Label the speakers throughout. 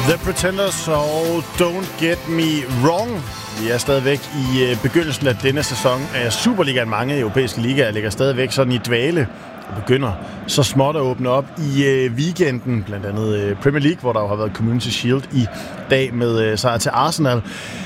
Speaker 1: The Pretenders og Don't Get Me Wrong. Vi er stadigvæk i begyndelsen af denne sæson af Superligaen. Mange europæiske ligaer ligger stadigvæk sådan i dvale og begynder så småt at åbne op i weekenden. Blandt andet Premier League, hvor der jo har været Community Shield i dag med sejr til Arsenal.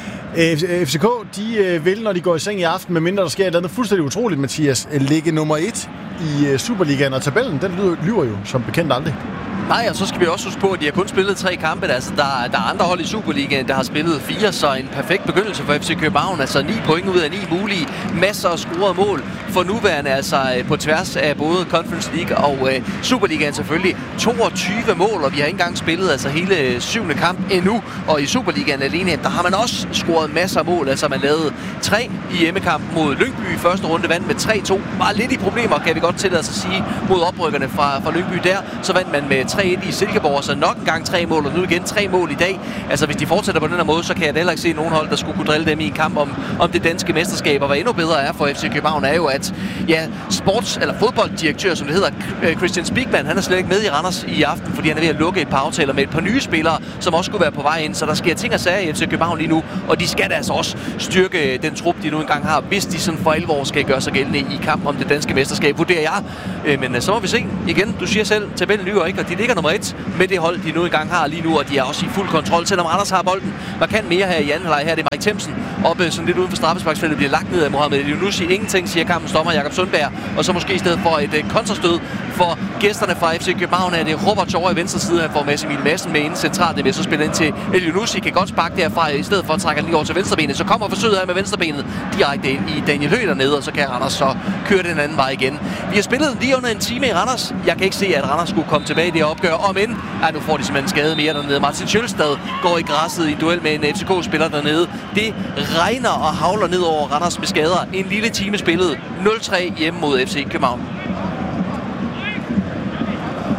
Speaker 1: FCK, de vil, når de går i seng i aften, medmindre der sker et eller andet fuldstændig utroligt, Mathias, ligge nummer 1 i Superligaen, og tabellen, den lyver jo som bekendt aldrig.
Speaker 2: Nej, og så skal vi også huske på, at de har kun spillet 3 kampe. Altså, der er andre hold i Superligaen, der har spillet 4, så en perfekt begyndelse for FC København. Altså 9 point ud af 9 mulige. Masser af scorede mål for nuværende, altså på tværs af både Conference League og Superligaen selvfølgelig. 22 mål, og vi har ikke engang spillet altså hele 7. kamp endnu. Og i Superligaen alene, der har man også scoret masser af mål. Altså man lavede 3 i hjemmekamp mod Lyngby i første runde, vandt med 3-2. Var lidt i problemer, kan vi godt tillade os at sige, mod oprykkerne fra Lyngby der. Så vandt man med 3-1 i Silkeborg, så nok en gang 3 mål, og nu igen 3 mål i dag. Altså hvis de fortsætter på den her måde, så kan jeg da heller ikke se nogen hold, der skulle kunne drille dem i en kamp om det danske mesterskab. Og hvad endnu bedre er for FC København er jo, at fodbolddirektør, som det hedder, Christian Spiegmann, han er slet ikke med i Randers i aften, fordi han er ved at lukke et par aftaler med et par nye spillere, som også skulle være på vej ind. Så der sker ting og sager i FC København lige nu, og de skal da altså også styrke den trup, de nu engang har, hvis de sådan for alvor skal gøre sig gældende i kamp om det danske mesterskab, vurderer jeg. Men så må vi se igen. Du siger selv, tabellen lyver ikke, og de ligger nummer 1 med det hold, de nu engang har lige nu, og de er også i fuld kontrol, selvom Randers har bolden markant mere her i anden halvleg. Her er det Mike Themsen oppe sådan lidt uden for straffesparksfeltet, bliver lagt ned af Mohamed Elyounoussi. Ingenting, siger kampens dommer Jakob Sundberg, og så måske i stedet for et kontrastød for gæsterne fra FC København er det Robert over i venstre side. Han får Mads Emil Madsen med inden centralt, det vil så spille ind til Elyounoussi, kan godt sparke derfra, i stedet for at trække lige over til venstrebenet. Så kommer forsøget her med venstrebenet direkte ind i Daniel Høgh dernede, og så kan Randers så køre den anden vej igen. Vi har spillet lige under en time i Randers. Jeg kan ikke se, at Randers skulle komme tilbage i det opgør, nu får de simpelthen skade mere dernede. Martin Sjølstad går i græsset i duel med en FCK-spiller dernede. Det regner og havler ned over Randers med skader. En lille time spillet. 0-3 hjemme mod FC København.